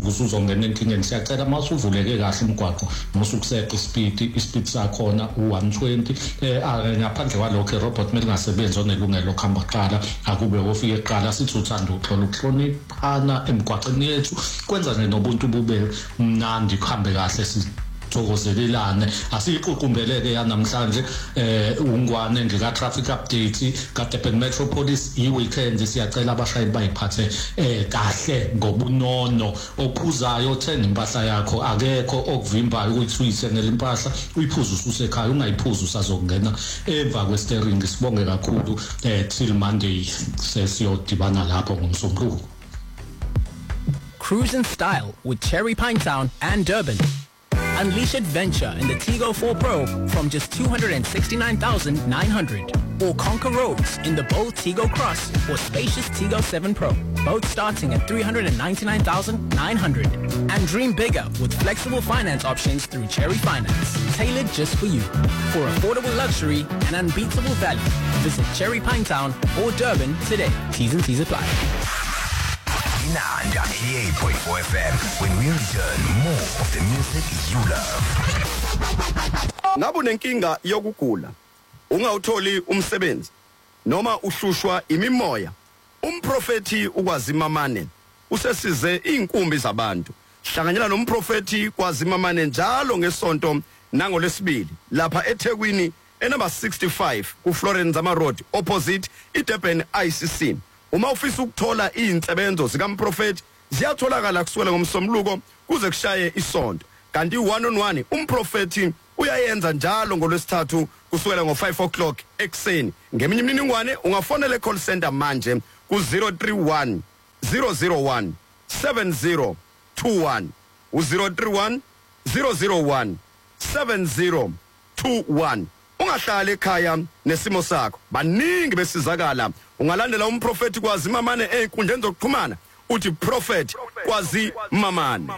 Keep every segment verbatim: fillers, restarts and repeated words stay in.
usuzongena enkingeni siyacela masuvuleke kahle umgwaqo musukuseqa ispeed ispeed sakhona u1 twenty eh ngaphandle kwalokho robot melingasebenzi onelungelo khamba qala akube ofike eqala sithi uthanda uxola ukuhloniphana emgwaqeni yethu kwenza nobuntu bube mnandi kuhambe kahle si thokozelelane asiququmbeleke yanamhlanje eh ungwane ngika traffic update ka Durban Metropolis i weekend siyacela abashayeli bayiphathe eh kahle ngobunono ophuzayo thenga impahla yakho akekho okuvimbayo ukuthi uyisengele impahla uyiphuza ususekhaya ungayiphuza usazongena emva kwestering sibonge kakhulu eh till Monday sesiyodibana lapho ngomsombuluko. Cruise in style with Cherry Pinetown and Durban. Unleash adventure in the Tigo four Pro from just two hundred sixty-nine thousand nine hundred. Or conquer roads in the bold Tigo Cross or spacious Tigo seven Pro, both starting at three hundred ninety-nine thousand nine hundred. And dream bigger with flexible finance options through Cherry Finance, tailored just for you. For affordable luxury and unbeatable value, visit Cherry Pinetown or Durban today. T's and C's apply. Nanda eighty-eight point four F M, when we return, more of the music you love. Ngabe unenkinga yokugula, ungawutholi umsebenzi noma uhlushwa imimoya, umprofeti ukwazimamane usesize inkumbi zabantu. Hlanganyela nomprofeti kwazimamane njalo ngesonto nangolesibili lapha eThekwini enumber sixty-five ku Florence Ama Road opposite iDurban I C C. Uma ufisa ukuthola izinsebenzo zikaMprofeti ziyatholakala kusukela ngomsombuluko kuze kushaye isonto. Kanti one on one umprofeti uyayenza njalo ngolwesithathu kusukela ngo five o'clock ekseni. Ngeminye imininingwane ungafonela call center manje ku zero three one zero zero one seven zero two one u zero three one zero zero one seven zero two one. Ungahlala ekhaya nesimo sakho baningi besizakala ungalandela umprofeti kwazimamane einkundleni zokuxhumana uthi prophet kwazimamane.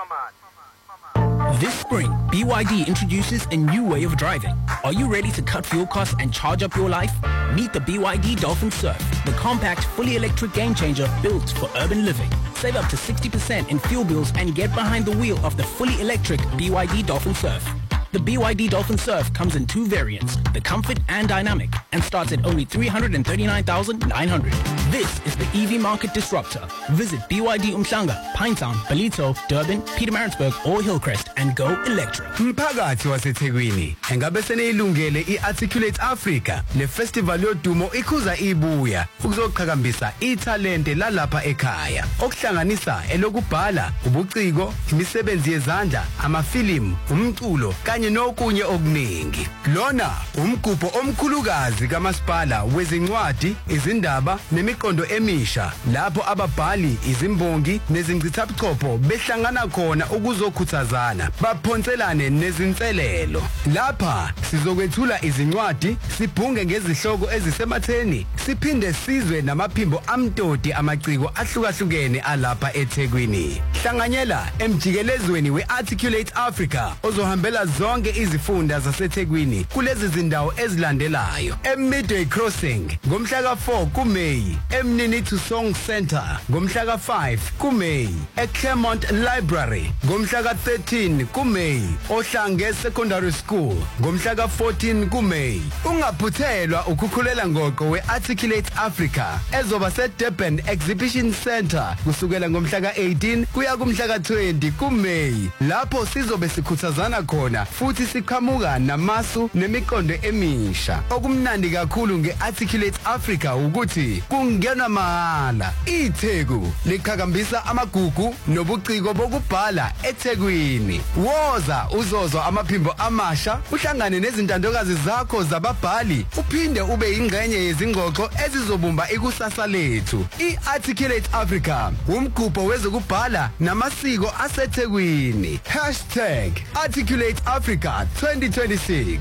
This spring, B Y D introduces a new way of driving. Are you ready to cut fuel costs and charge up your life? Meet the B Y D Dolphin Surf, the compact, fully electric game changer built for urban living. Save up to sixty percent in fuel bills and get behind the wheel of the fully electric B Y D Dolphin Surf. The B Y D Dolphin Surf comes in two variants, the Comfort and Dynamic, and starts at only three hundred thirty-nine thousand nine hundred. This is the E V market disruptor. Visit B Y D Umhlanga, Pinetown, Ballito, Durban, Pietermaritzburg or Hillcrest and go electric. Mphakathi waseThekwini, engabe seneyilungele iArticulate Africa, le festival yodumo ikhuza ibuya ukuzoqhakambisa ithalente lalapha ekhaya. Okuhlanganisa elokubhala, ubuciko, imisebenzi yezandla, amafilimu, umculo kanye nokunye okuningi. Lona umgubho omkhulukazi kaMasipala wezincwadi, izindaba nemiqondo emisha lapho ababhali, izimbongi nezingcithabuchopho behlangana khona ukuzokhuthazana baphonselane nezinselelo. Lapha sizokwethula izincwadi, sibhunge ngezihloko ezisematheni, siphinde sizwe namaphimbo amtoti amaciko ahlukahlukene alapha eThekwini. Hlanganyela emjikelezweni weArticulate Africa ozohambela zonke izifunda zaseThekwini kulezi zindawo ezilandelayo: eMidway Crossing ngomhla ka four kuMay, eMnini to Song Center ngomhla ka five kuMay, eClaremont Library ngomhla ka thirteen kuMay, Ohlange Secondary School ngomhla ka fourteen kuMay. Ungaphuthelwa ukukhulela ngoqo weArticulate Africa ezoba seDurban Exhibition Center kusukela ngomhla ka eighteen kuya kumhla ka twenty kuMay, lapho sizobe sikhuthazana khona futhi siqhamuka namasu nemiqondo emisha. Okumnandi kakhulu ngeArticulate Africa ukuthi kungena mahala. iTheku liqhakambisa amagugu nobuciko bokubhala eThekwini. Woza uzozwa amaphimbo amasha, uhlangane nezintandokazi zakho zababhali, uphinde ube ingxenye yezingxoxo ezizobumba ikusasa lethu. iArticulate Africa umgubho wezokubhala namasiko aseThekwini. hashtag Articulate Africa twenty twenty-six.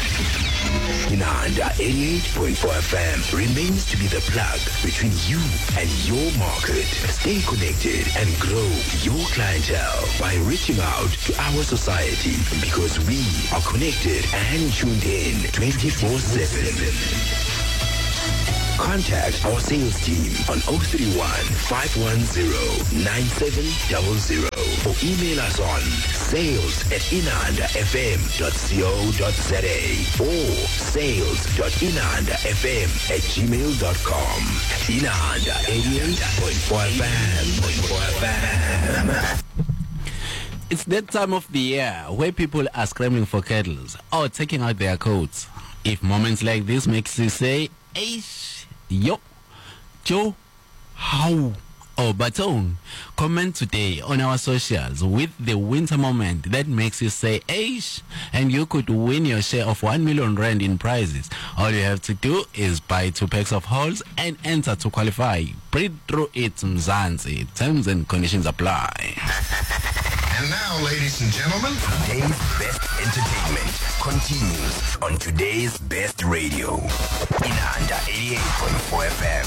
Nanda eighty-eight point four F M remains to be the plug between you and your market. Stay connected and grow your clientele by reaching out to our society, because we are connected and tuned in twenty-four seven. Contact our sales team on oh three one, five one zero, nine seven zero zero or email us on sales at inanda f m dot co dot za or sales dot inanda f m at gmail dot com. Inanda eighty-eight point four F M. It's that time of the year where people are scrambling for kettles or taking out their coats. If moments like this makes you say, Eish, yo, Joe, how, or baton, comment today on our socials with the winter moment that makes you say, Eish, and you could win your share of one million rand in prizes. All you have to do is buy two packs of hulls and enter to qualify. Read through it, Mzansi. Terms and conditions apply. And now, ladies and gentlemen, today's best entertainment continues on today's best radio. Inanda eighty-eight point four F M.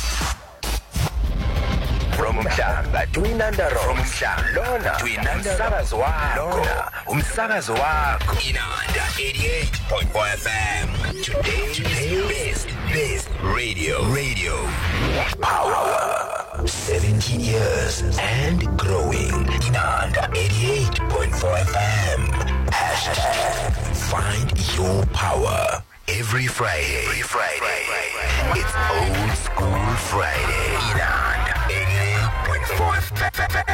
From Mhlanga to Inanda Road. From Mhlanga to Inanda Road. Umsakazo wako. Inanda eighty-eight point four F M. Today's, today's best, best radio. Radio. Power. seventeen years and growing. Inanda eighty-eight point four F M. Hashtag find your power. Every Friday. Every Friday. It's Old School Friday. Inanda eighty-eight point four F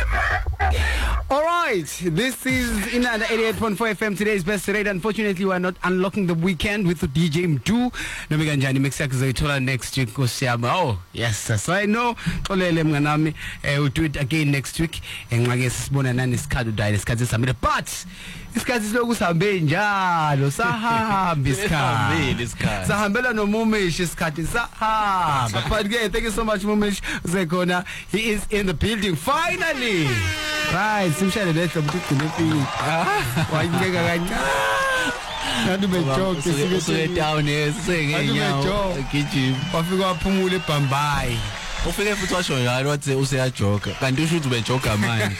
M. All right, this is Inanda eighty-eight point four F M, today's best radio. Unfortunately, we are not unlocking the weekend with the D J Mdu. Nami kanjani mix yakho zoyithola next week nkosiyama. Oh, yes, so I know. Xolele mnganami, eh we'll do it again next week. Enqake sisibona nani isikhathi udayile isikhathi esamile. But isikhathi siloku sihambe njalo sahamba isikhathi. Sahambela noMumish isikhathi sahamba. But again, thank you so much Mumish. Usekhona. He is in the building finally. Right, simshale letho mthugcine epini. Ah, wayingeka kancane. Kanti bejoke sike down esengenyawo gijima. Wafika waphumula eBhambayi. Ufike futhi washo yalo wathi useyajoga. Kanti usho ukuthi ubejoga manje.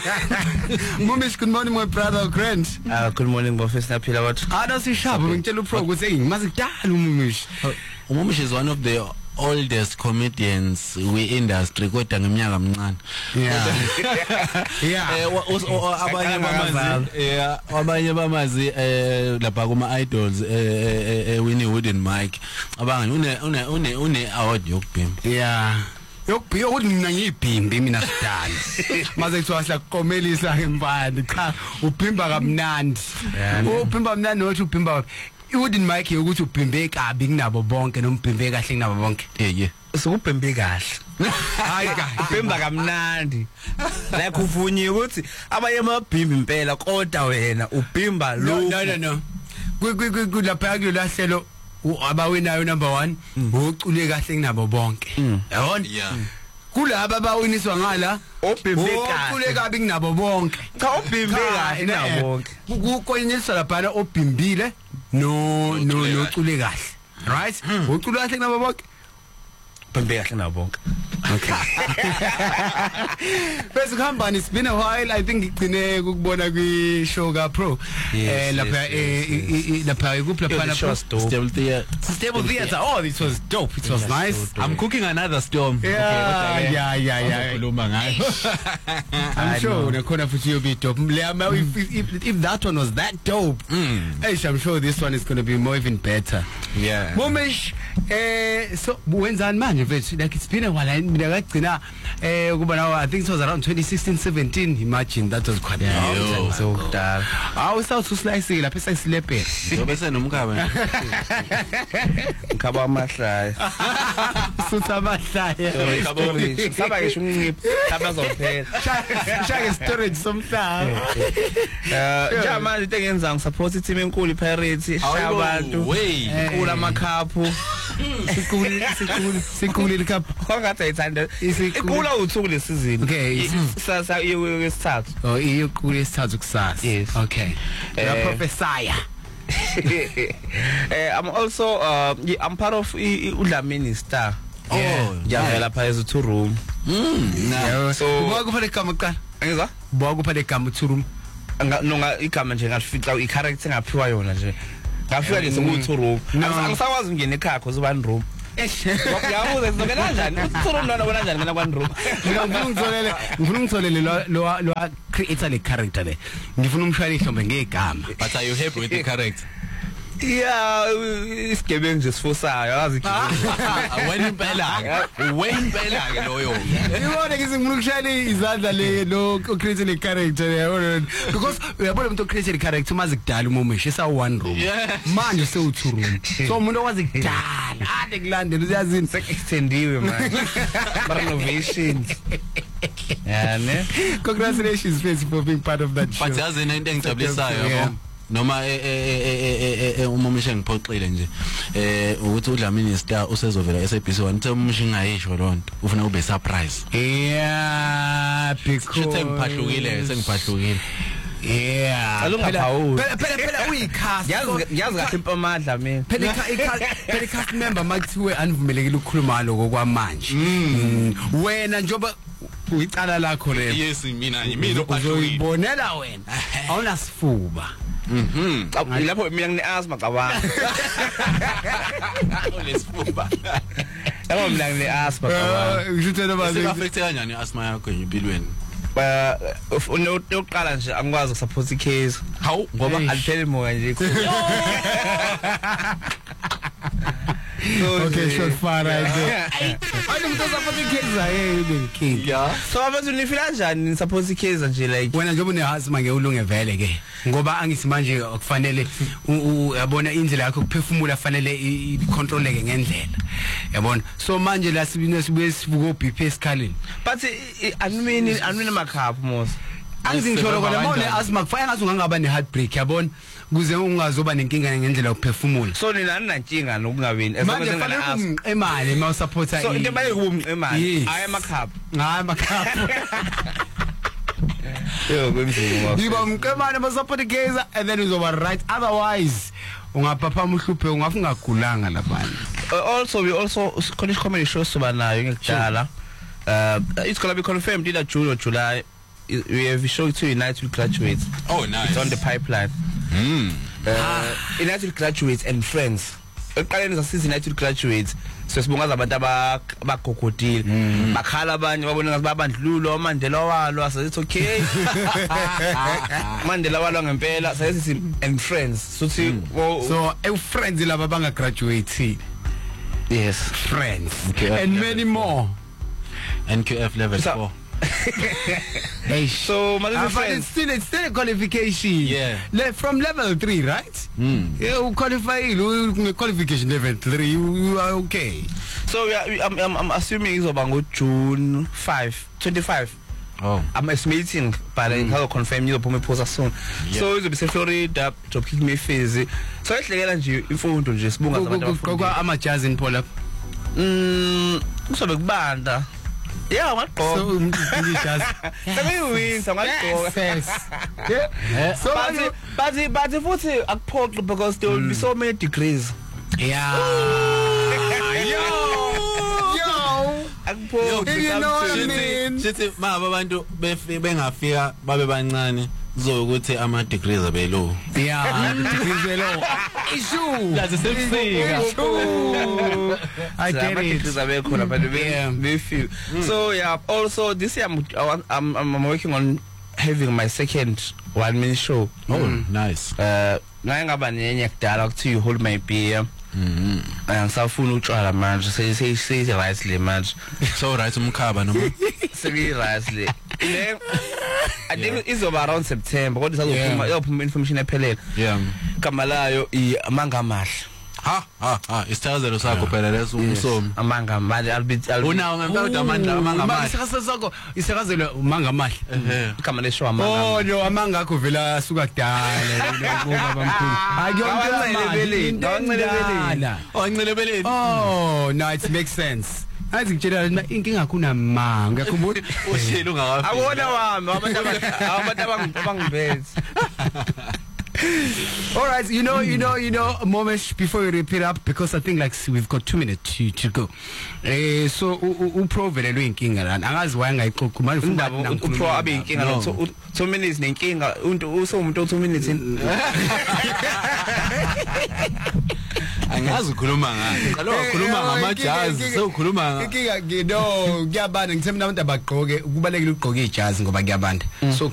Mumish, good morning my brother Grant. Ah, good morning Bofisa phila wathi. Ah, nasishaba ngitshela uPro ukuthi ngimazi kudala uMumish. uMumish is one of the oldest comedians we industry kodwa ngeminyaka mncane. Yeah. Yeah. Eh abanye bamazi yeah abanye bamazi eh lapha kuma idols eh Winnie Wood and Mike abanye une une une une award yokubhimba. Yeah. Yokubhiya ukuthi mina ngiyibhimbi mina sidala. Maze kuthiwa siyakuqomelisa ngempande cha ubhimba kamnandi. Ubhimba mnandi nothi ubhimba Wouldn't Mike ukuthi ubhimbe kabi kunabo bonke nombhimbe kahle kunabo bonke. Eh yeah. Sikubhimbe kahle. Hayi kahle. Ubhimba kamnandi. La kuvunye ukuthi abaye mabhimbi impela kodwa wena ubhimba lo. No no no. Ku lapha kulahlelo abawinayo number one ucule kahle kunabo bonke. Yabona? Yeah. Kulaba bawiniswa ngala obhimbe kahle. Ucule kabi kunabo bonke. Cha ubhimbe kahle kunabo bonke. Kukonyeniswa lapha obhimbile. No, no, no, ucule kahle. Right? Ucule kahle kunabo bonke. Ubhimbe kahle kunabo bonke. Okay. Bese kuhambani, it's been a while. I think ngigcine ukubona kwi show ka Pro. Eh lapha eh lapha kuphi lapha Stable Theatre. Stable Theatre. Oh, it was dope. It was nice. I'm cooking another storm. Yeah, okay, yeah, yeah, yeah. Khuluma ngayo. I'm sure unakhona futhi yobe dope. If, if if that one was that dope, mm. hey, I'm sure this one is going to be more even better. Yeah. Mumish, eh so wenzani manje mfethu? Like it's been a while. Mina ngagcina eh kuba now I think it was around twenty sixteen seventeen. Imagine that was quite a long time. So kudala. Awu South Slice lapha esasilephe. So bese nomkhaba. Mkhaba amahlaya. Sutha amahlaya. Storage. Saba ngisho unciphi. Khaba zophela. Shaka storage somhlaba. Eh njama into engenza ngisupport team enkulu Pirates shaya abantu. Ikula amakhaphu. Sikuli sikuli sikuli likap. Ongathi ayithanda. Ikula uthuku lesizini. Okay. Sasa yesithathu. Oh, iyokula esithathu kusasa. Yes. Okay. Ya professor. Eh I'm also uh I'm part of uDlamini Star. Oh, ngiyavela phakathi two room. Mm. Yeah. So kuba kuphela igama kuqala. Ngizwa? Kuba kuphela igama two room. Nonga igama nje ngafica i-character ngaphiwa yona nje. Ngafika nje soku two room. Angisakwazi ngene ekhaya cause one room. Ngokuyabuza sizokela kanjani? Solo umntwana wena kanjani mina kwaNdru? Ngifuna ngitholele, ngifuna ngitholele lo lo lo creator le character le. Ngifuna umshayeli hlombe ngegama. But are you happy with the character? Yeah, isigebengu nje sifusayo yazi wena impela wena impela ke loyo ngibona ke ngifuna ukushayela izandla le lo create le character yabona because uyabona umuntu create le character umazi kudala umomeshi esa one room manje sewu two room so umuntu owazi kudala ade kulandela uyazini sek extendiwe manje renovations yeah ne congratulations Face for being part of that show but yazi into engijabulisayo yabo noma eh eh eh umomisha ngiphoxile nje eh ukuthi uDlamini Star usezovela S A B C one uthe umomisha ngayisho lonto ufuna ube surprise yeah because sengiphahlukile sengiphahlukile yeah alungaphawuli phela phela phela uyicast yazi yazi kahle impamandla mina phela phela cast member makuthiwe anivumelekile ukukhuluma lokho kwamanje wena njoba uyicala lakho lelo yes mina mina uphahluki uzoyibonela wena awuna sifuba mhm lapho mina ngine asthma cabanga olesifuba lapho mina ngine asthma cabanga ngithela bazi affect kanjani asthma yakho empilweni ba unoqala nje angikwazi ukusupport icase hawu ngoba aliphele moya nje okay short far right there ayi umuntu support icase aye ube king yeah so abantu nifila kanjani ni support icase nje like wena njengoba unehasima ke ulunge vele ke ngoba angithi manje akufanele uyabona indlela yakho ukuphefumula fanele icontroleke ngendlela yabona so manje la sibine sibuye sivuka o B P esikhaleni but animini animini makhaphu mos angizingisholo kona mawune asthma kufanele ngathi ungangaba ne heartbreak yabona kuze ungazoba nenkinga ngendlela yokuphefumula so nina ninankinga nokungabini manje fanele umqemane ma supporter so into baye kuba umqemane ayi makhaphu hayi makhaphu yo kwenzima yiba umqemane ma support case and then uzoba right otherwise ungaphapha uhluphe ungafu ngagulanga labantu also we also college comedy shows soba nayo ngekudala uh it's gonna be confirmed either June or July. We have a show to United Graduates. Oh nice. It's on the pipeline. Mm. Uh, United Graduates and Friends. Eqaleni sasiza United Graduates so sibonga abantu abagogodile bakhala abanye babona ngathi babandlulo Mandela walo asithi okay Mandela walo ngempela sayisithi and Friends so so e friends laba banga graduate yes friends and many more N Q F level four. Hey, so my uh, friends, it's still it's still a qualification. Yeah. Le from level three, right? Mm. Yeah, you qualify. You qualification level three. You, you are okay. So yeah, I'm I'm, I'm assuming it's about June fifth, twenty-five. Oh. I'm estimating, but mm. I will confirm you upon my post soon. Yep. So it's a Florida job kick me phase. So it's like nje imfundo nje sibunga zabantu abafunda ama jazz in Paul up. Mm, kusobe kubanda. Yeah, what go? So jazz. Sabe win, so what go? Yeah. So but but but futhi akuphoqi because there will be so many degrees. Yeah. Yo. Yo. Akuphoqi. You know what I mean? Sithi maba abantu bengafika babe bancane zokuthi ama degrees abelo. Yeah, degrees belo. Issue. That's the same thing. I get it. Degrees abekhona but they feel. So yeah, also this year I'm I'm I'm working on having my second one man show. Oh, mm. Nice. Uh ngayengaba nenye kudala ukuthi hold my beer. Mhm. Angisafuna utshwala manje say say say right le manje. So right umkhaba noma Say right le. Ile I think it's over around September. What is azophuma yophuma information ephelele. Yeah. Igama layo amanga amahle. Ha ha ha isithazelo sakho phela leso umsomi. Amanga amahle albi unawo ngempela amanda amanga amahle. Isakhaso sakho isakazelo umanga amahle. Igama lesho amanga. Oh no amanga akho vela asuka kudala ngoba bamkhulu. Ayonke amanje. Oncelebeleni. Oh no it makes sense. Azi ngitshela inkinga kuna manga ngiyakhumbula ushilo ungakafika. Awona wami abantu abantu abangibethe. All right, you know, you know, you know, Momesh, before we wrap it up, because I think like we've got two minutes to to go. Eh, so uprovele lo inkinga lana. Angazi why ngayixoxa manje ufuna upro abe inkinga lo so two minutes nenkinga umuntu uso umuntu two minutes. angazi ukhuluma ngani qala ukhuluma ngamajazi sewukhuluma ngike ngino kuyabanda ngithemba abantu abagqoke kubalekile ugqoke ijazi ngoba kuyabanda so